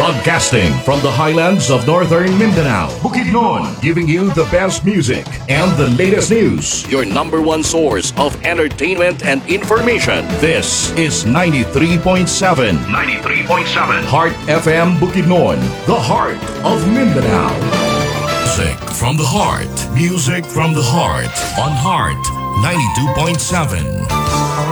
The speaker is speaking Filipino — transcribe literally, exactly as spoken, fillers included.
Broadcasting from the highlands of northern Mindanao, Bukidnon, giving you the best music and the latest news. Your number one source of entertainment and information. This is ninety-three point seven. ninety-three point seven. Heart F M Bukidnon, the heart of Mindanao. Music from the heart. Music from the heart on Heart ninety-two point seven.